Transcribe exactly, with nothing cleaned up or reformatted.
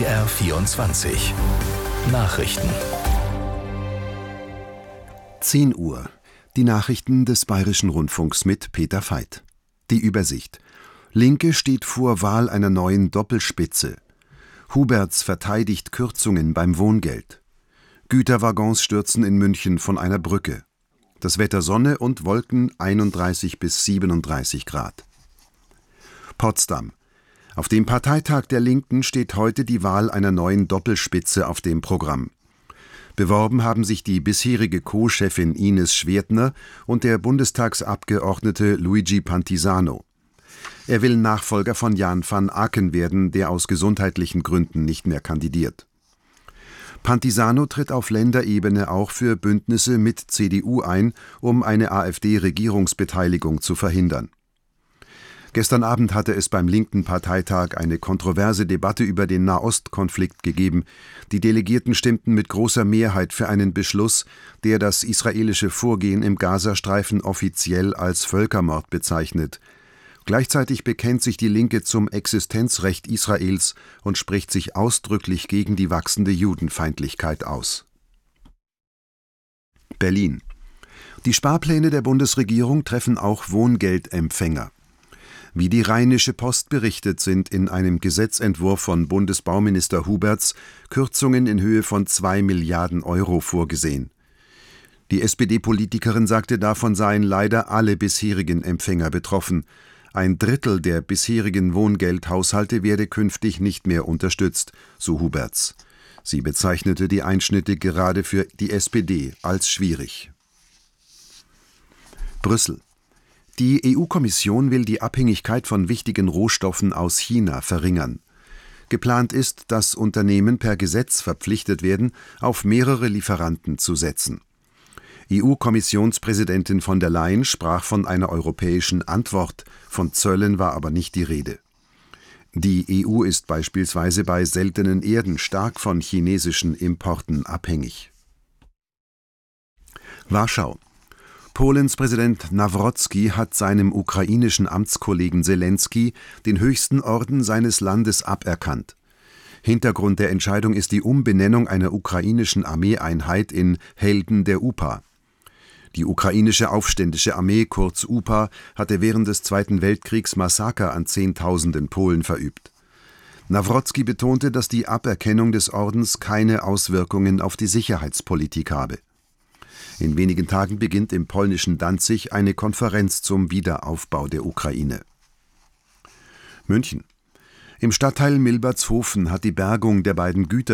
B R vierundzwanzig Nachrichten. zehn Uhr. Die Nachrichten des Bayerischen Rundfunks mit Peter Veit. Die Übersicht. Linke steht vor Wahl einer neuen Doppelspitze. Huberts verteidigt Kürzungen beim Wohngeld. Güterwaggons stürzen in München von einer Brücke. Das Wetter Sonne und Wolken einunddreißig bis siebenunddreißig Grad. Potsdam. Auf dem Parteitag der Linken steht heute die Wahl einer neuen Doppelspitze auf dem Programm. Beworben haben sich die bisherige Co-Chefin Ines Schwertner und der Bundestagsabgeordnete Luigi Pantisano. Er will Nachfolger von Jan van Aken werden, der aus gesundheitlichen Gründen nicht mehr kandidiert. Pantisano tritt auf Länderebene auch für Bündnisse mit C D U ein, um eine AfD-Regierungsbeteiligung zu verhindern. Gestern Abend hatte es beim linken Parteitag eine kontroverse Debatte über den Nahostkonflikt gegeben. Die Delegierten stimmten mit großer Mehrheit für einen Beschluss, der das israelische Vorgehen im Gazastreifen offiziell als Völkermord bezeichnet. Gleichzeitig bekennt sich die Linke zum Existenzrecht Israels und spricht sich ausdrücklich gegen die wachsende Judenfeindlichkeit aus. Berlin. Die Sparpläne der Bundesregierung treffen auch Wohngeldempfänger. Wie die Rheinische Post berichtet, sind in einem Gesetzentwurf von Bundesbauminister Huberts Kürzungen in Höhe von zwei Milliarden Euro vorgesehen. Die S P D-Politikerin sagte, davon seien leider alle bisherigen Empfänger betroffen. Ein Drittel der bisherigen Wohngeldhaushalte werde künftig nicht mehr unterstützt, so Huberts. Sie bezeichnete die Einschnitte gerade für die S P D als schwierig. Brüssel. Die E U-Kommission will die Abhängigkeit von wichtigen Rohstoffen aus China verringern. Geplant ist, dass Unternehmen per Gesetz verpflichtet werden, auf mehrere Lieferanten zu setzen. E U-Kommissionspräsidentin von der Leyen sprach von einer europäischen Antwort, von Zöllen war aber nicht die Rede. Die E U ist beispielsweise bei seltenen Erden stark von chinesischen Importen abhängig. Warschau. Polens Präsident Nawrocki hat seinem ukrainischen Amtskollegen Selenskyj den höchsten Orden seines Landes aberkannt. Hintergrund der Entscheidung ist die Umbenennung einer ukrainischen Armeeeinheit in Helden der U P A. Die ukrainische Aufständische Armee, kurz U P A, hatte während des Zweiten Weltkriegs Massaker an Zehntausenden Polen verübt. Nawrocki betonte, dass die Aberkennung des Ordens keine Auswirkungen auf die Sicherheitspolitik habe. In wenigen Tagen beginnt im polnischen Danzig eine Konferenz zum Wiederaufbau der Ukraine. München. Im Stadtteil Milbertshofen hat die Bergung der beiden Güter